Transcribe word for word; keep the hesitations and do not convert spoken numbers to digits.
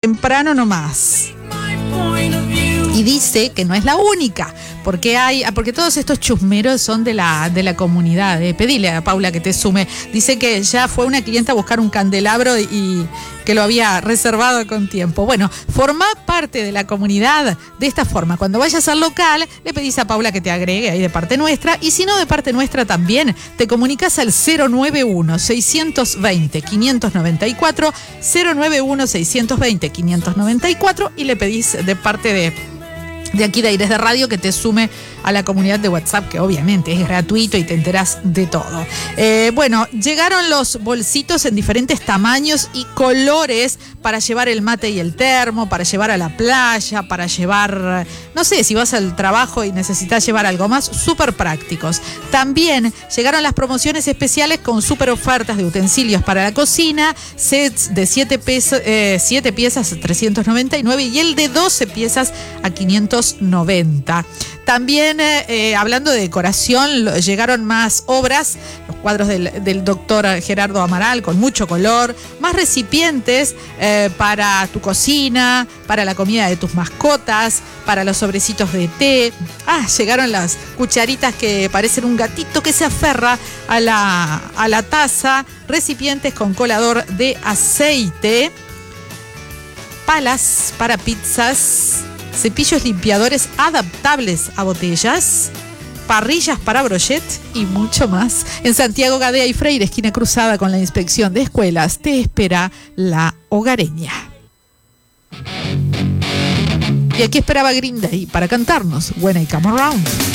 temprano nomás. Y dice que no es la única, porque hay, porque todos estos chusmeros son de la, de la comunidad. Eh. Pedile a Paula que te sume. Dice que ya fue una clienta a buscar un candelabro y que lo había reservado con tiempo. Bueno, formá parte de la comunidad de esta forma. Cuando vayas al local, le pedís a Paula que te agregue ahí de parte nuestra, y si no, de parte nuestra también, te comunicas al cero nueve uno, seiscientos veinte, quinientos noventa y cuatro, cero nueve uno, seiscientos veinte, quinientos noventa y cuatro, y le pedís de parte de de aquí de Aires de Radio que te sume a la comunidad de WhatsApp, que obviamente es gratuito y te enterás de todo. Eh, bueno, llegaron los bolsitos en diferentes tamaños y colores para llevar el mate y el termo, para llevar a la playa, para llevar, no sé, si vas al trabajo y necesitas llevar algo más, súper prácticos. También llegaron las promociones especiales con súper ofertas de utensilios para la cocina, sets de siete eh, piezas a trescientos noventa y nueve y el de doce piezas a quinientos noventa. También, eh, hablando de decoración, lo, llegaron más obras, los cuadros del, del doctor Gerardo Amaral con mucho color, más recipientes eh, para tu cocina, para la comida de tus mascotas, para los sobrecitos de té. Ah, llegaron las cucharitas que parecen un gatito que se aferra a la, a la taza, recipientes con colador de aceite, palas para pizzas, cepillos limpiadores adaptables a botellas, parrillas para brochet y mucho más. En Santiago Gadea y Freire, esquina cruzada con la inspección de escuelas, te espera La Hogareña. Y aquí esperaba Green Day para cantarnos When I Come Around.